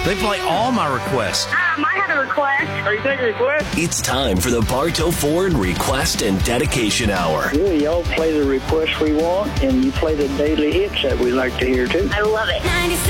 They play all my requests. I had a request. Are you taking requests? It's time for the Bartow Ford Request and Dedication Hour. Really, y'all play the requests we want, and you play the daily hits that we like to hear, too. I love it.